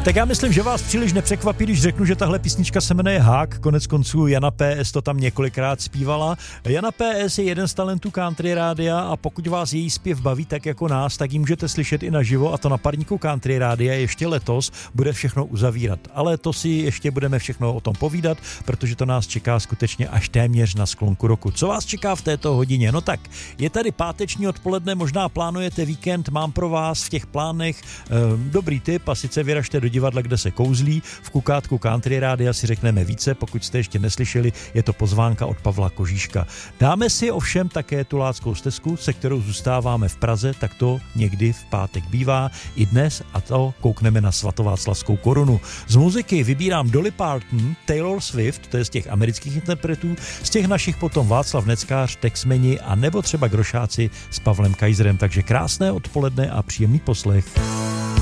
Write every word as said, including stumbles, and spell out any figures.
Tak já myslím, že vás příliš nepřekvapí, když řeknu, že tahle písnička se jmenuje Hák, konec konců Jana P S to tam několikrát zpívala. Jana P S je jeden z talentů Country Rádia a pokud vás její zpěv baví tak jako nás, tak ji můžete slyšet i naživo a to na parníku Country Rádia ještě letos bude všechno uzavírat. Ale to si ještě budeme všechno o tom povídat, protože to nás čeká skutečně až téměř na sklonku roku. Co vás čeká v této hodině? No tak, je tady páteční odpoledne, možná plánujete víkend, mám pro vás v těch plánech eh, dobrý tip a sice vyražte do divadla, kde se kouzlí. V Kukátku Country Rádia si řekneme více, pokud jste ještě neslyšeli, je to pozvánka od Pavla Kožíška. Dáme si ovšem také tu Láckou stezku, se kterou zůstáváme v Praze, tak to někdy v pátek bývá i dnes a to koukneme na svatováclavskou korunu. Z muziky vybírám Dolly Parton, Taylor Swift, to je z těch amerických interpretů, z těch našich potom Václav Neckář, Texmeni a nebo třeba Grošáci s Pavlem Kajzerem, takže krásné odpoledne a příjemný poslech.